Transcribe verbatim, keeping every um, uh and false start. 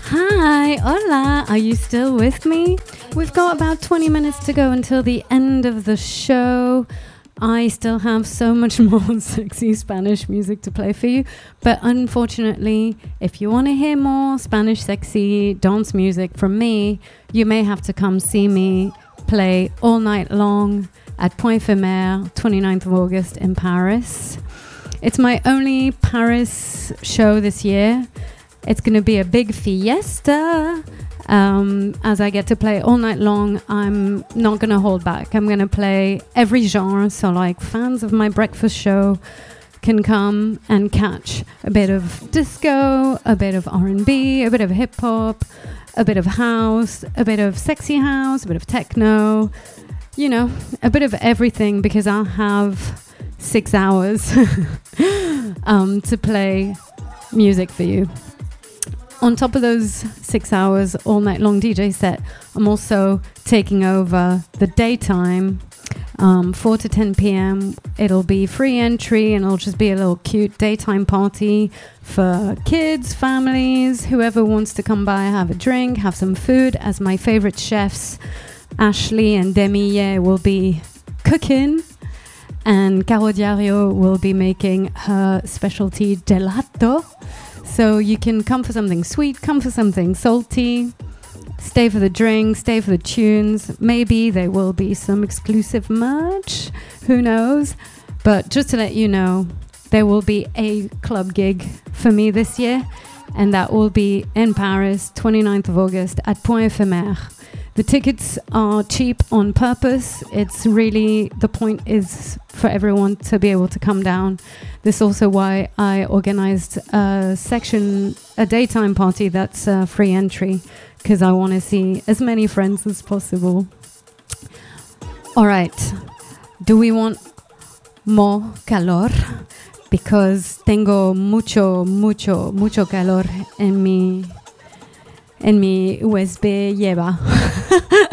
Hi, hola, are you still with me? We've got about twenty minutes to go until the end of the show. I still have so much more sexy Spanish music to play for you, but unfortunately, if you want to hear more Spanish sexy dance music from me, you may have to come see me play all night long at Point Éphémère, twenty-ninth of August in Paris. It's my only Paris show this year. It's going to be a big fiesta. Um, as I get to play all night long, I'm not going to hold back. I'm going to play every genre, so like fans of my breakfast show can come and catch a bit of disco, a bit of R and B, a bit of hip-hop, a bit of house, a bit of sexy house, a bit of techno, you know, a bit of everything, because I'll have six hours um, to play music for you. On top of those six hours all night long D J set, I'm also taking over the daytime, um, four to ten p.m. It'll be free entry and it'll just be a little cute daytime party for kids, families, whoever wants to come by, have a drink, have some food, as my favorite chefs, Ashley and Demi, will be cooking, and Caro Diario will be making her specialty gelato. So you can come for something sweet, come for something salty, stay for the drink, stay for the tunes. Maybe there will be some exclusive merch, who knows? But just to let you know, there will be a club gig for me this year, and that will be in Paris, twenty-ninth of August at Point Éphémère. The tickets are cheap on purpose. It's really, the point is for everyone to be able to come down. This is also why I organized a section, a daytime party that's uh, free entry, because I want to see as many friends as possible. All right. Do we want more calor? Because tengo mucho, mucho, mucho calor en mi... en mi U S B lleva.